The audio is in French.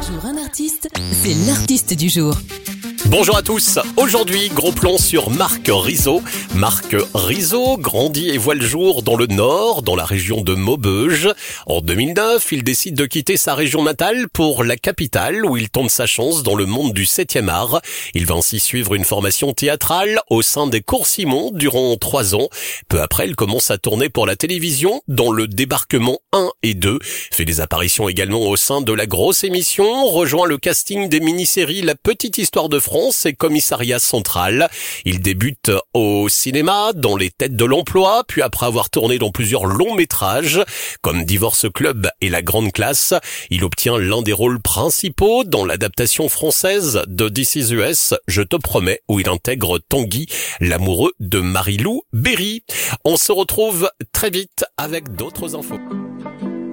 jour un artiste, c'est l'artiste du jour. Bonjour à tous, aujourd'hui gros plan sur Marc Rizot. Marc Rizot grandit et voit le jour dans le Nord, dans la région de Maubeuge. En 2009, il décide de quitter sa région natale pour la capitale où il tente sa chance dans le monde du 7e art. Il va ainsi suivre une formation théâtrale au sein des Cours Simon durant 3 ans. Peu après, il commence à tourner pour la télévision dans le Débarquement 1 et 2. Fait des apparitions également au sein de la grosse émission, rejoint le casting des mini-séries La Petite Histoire de France et Commissariat Central. Il débute au cinéma, dans Les Têtes de l'Emploi, puis après avoir tourné dans plusieurs longs métrages, comme Divorce Club et La Grande Classe, il obtient l'un des rôles principaux dans l'adaptation française de This Is Us, Je te promets, où il intègre Tanguy, l'amoureux de Marie-Lou Berry. On se retrouve très vite avec d'autres infos.